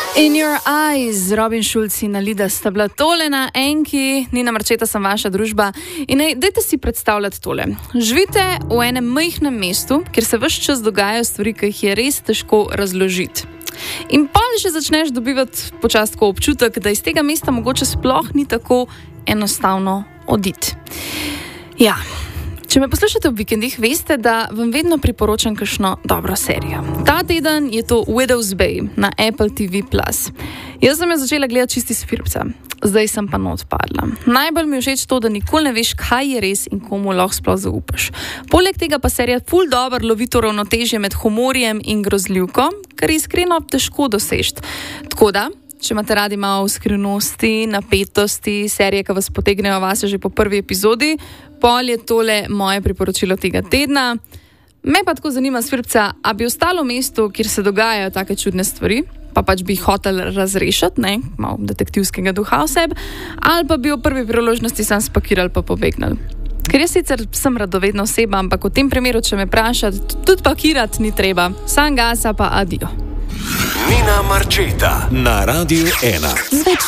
In Your Eyes, Robin Schulz in Alida sta bila tole na enki, Nina Marčeta sem vaša družba. In dajte si predstavljati tole. Živite v enem majhnem mestu, kjer se ves čas dogajajo stvari, ki jih je res težko razložiti. In pol že začneš dobivati počasi občutek, da iz tega mesta mogoče sploh ni tako enostavno oditi. Ja. Če me poslušate ob vikendih, veste, da vam vedno priporočam kakšno dobro serijo. Ta teden je to Widow's Bay na Apple TV+. Jaz sem jo začela gledati čisti s filmca. Zdaj sem pa not padla. Najbolj mi je všeč to, da nikoli ne veš, kaj je res in komu lahko sploh zaupaš. Poleg tega pa serija ful dobro lovi to ravnotežje med humorjem in grozljivko, kar je iskreno težko doseči. Tako da, če imate radi malo skrivnosti, napetosti, serije, ki vas potegnejo vase že po prvi epizodi, pol je tole moje priporočilo tega tedna. Me pa tako zanima svirpca, a bi ostalo v mestu, kjer se dogajajo take čudne stvari, pa pač bi hotel razrešiti, malo detektivskega duha v sebi, ali pa bi v prvi priložnosti sam spakirali pa pobegnali. Ker jaz sicer sem radovedna oseba, ampak v tem primeru, če me vprašati, tudi pakirati ni treba. Sam gasa pa adio. Nina Marčeta na Radiu 1.